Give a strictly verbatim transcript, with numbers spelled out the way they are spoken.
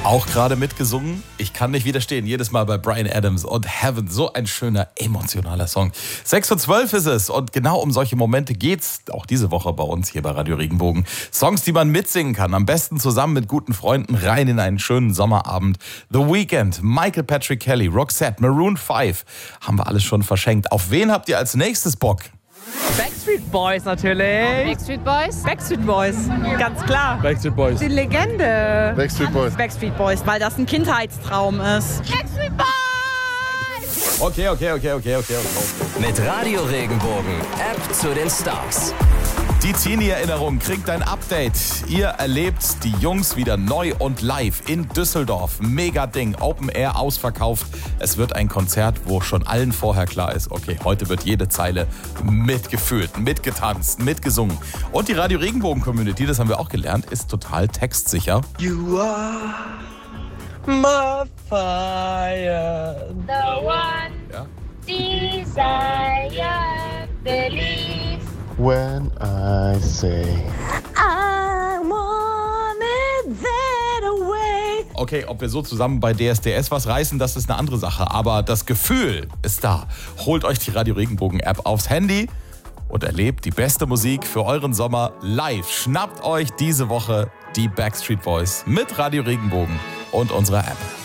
Auch gerade mitgesungen. Ich kann nicht widerstehen. Jedes Mal bei Bryan Adams und Heaven. So ein schöner, emotionaler Song. sechs Uhr zwölf ist es und genau um solche Momente geht's auch diese Woche bei uns hier bei Radio Regenbogen. Songs, die man mitsingen kann. Am besten zusammen mit guten Freunden rein in einen schönen Sommerabend. The Weeknd, Michael Patrick Kelly, Roxette, Maroon fünf. Haben wir alles schon verschenkt. Auf wen habt ihr als nächstes Bock? Backstreet Boys natürlich. Backstreet Boys? Backstreet Boys, ganz klar. Backstreet Boys. Die Legende. Backstreet Boys. Backstreet Boys, weil das ein Kindheitstraum ist. Backstreet Boys! Okay, okay, okay, okay, okay, okay. Mit Radio Regenbogen, App zu den Stars. Die Teenie-Erinnerung kriegt ein Update. Ihr erlebt die Jungs wieder neu und live in Düsseldorf. Mega Ding, Open Air ausverkauft. Es wird ein Konzert, wo schon allen vorher klar ist, okay, heute wird jede Zeile mitgefühlt, mitgetanzt, mitgesungen. Und die Radio Regenbogen-Community, das haben wir auch gelernt, ist total textsicher. You are my fire. The one Ja. desire, believe. When I say I want it that away. Okay, ob wir so zusammen bei D S D S was reißen, das ist eine andere Sache. Aber das Gefühl ist da. Holt euch die Radio Regenbogen-App aufs Handy und erlebt die beste Musik für euren Sommer live. Schnappt euch diese Woche die Backstreet Boys mit Radio Regenbogen und unserer App.